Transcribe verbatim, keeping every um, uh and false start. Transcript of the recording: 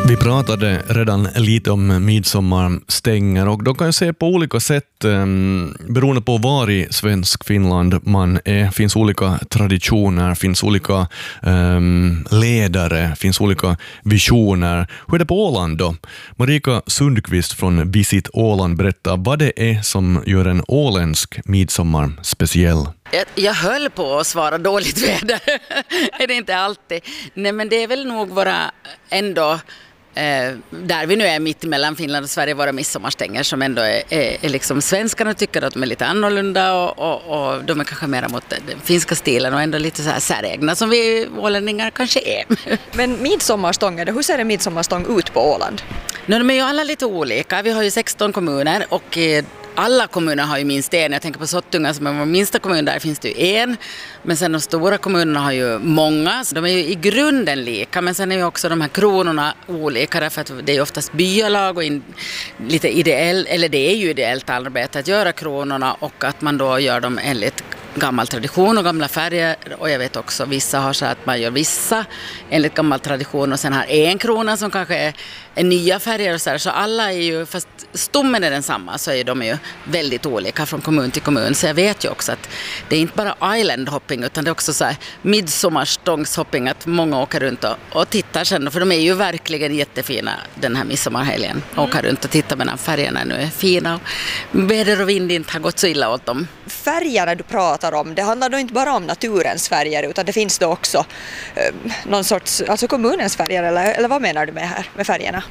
Vi pratade redan lite om midsommarstänger och de kan ju se på olika sätt um, beroende på var i svensk Finland man är. Finns olika traditioner, finns olika um, ledare, finns olika visioner. Hur är det på Åland då? Marika Sundqvist från Visit Åland berättar vad det är som gör en åländsk midsommar speciell. Jag, jag höll på att svara dåligt väder. Är det inte alltid? Nej, men det är väl nog våra ändå eh, där vi nu är mitt mellan Finland och Sverige, våra midsommarstänger som ändå är, är, är liksom svenskarna tycker att de är lite annorlunda och, och, och de är kanske mer mot den finska stilen och ändå lite så här säregna som vi ålänningar kanske är. Men midsommarstången, hur ser en midsommarstång ut på Åland? Nu, de är ju alla lite olika. Vi har ju sexton kommuner och eh, alla kommuner har ju minst en. Jag tänker på Sottunga som är vår minsta kommun, där finns det ju en. Men sen de stora kommunerna har ju många. Så de är ju i grunden lika. Men sen är ju också de här kronorna olika. Därför att det är ju oftast byalag och in, lite ideell, eller det är ju ideellt arbete att göra kronorna. Och att man då gör dem enligt gammal tradition och gamla färger. Och jag vet också vissa har så att man gör vissa enligt gammal tradition. Och sen har en krona som kanske är, är nya färger och så här. Så alla är ju, fast stommen är densamma, så är de ju väldigt olika från kommun till kommun. Så jag vet ju också att det är inte bara island hopping utan det är också så här midsommarstångshopping, att många åker runt och, och tittar sen. För de är ju verkligen jättefina den här midsommarhelgen. Mm. Åker runt och tittar medan färgerna nu är fina och väder och vind inte har gått så illa åt dem. Färgerna du pratar om, det handlar då inte bara om naturens färger utan det finns då också eh, någon sorts, alltså kommunens färger, eller, eller vad menar du med här med färgerna?